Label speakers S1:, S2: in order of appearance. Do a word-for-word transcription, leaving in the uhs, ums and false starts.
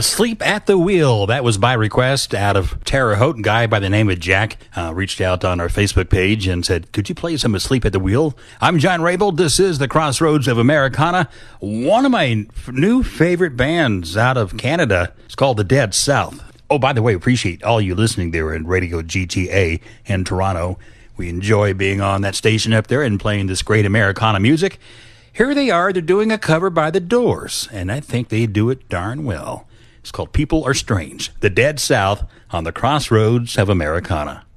S1: Asleep at the Wheel. That was by request out of Terre Haute. A guy by the name of Jack uh, reached out on our Facebook page and said, could you play some Asleep at the Wheel? I'm John Rabel. This is the Crossroads of Americana. One of my f- new favorite bands out of Canada. It's called The Dead South. Oh, by the way, appreciate all you listening there in Radio G T A in Toronto. We enjoy being on that station up there and playing this great Americana music. Here they are. They're doing a cover by The Doors, and I think they do it darn well. It's called People Are Strange. The Dead South on the Crossroads of Americana.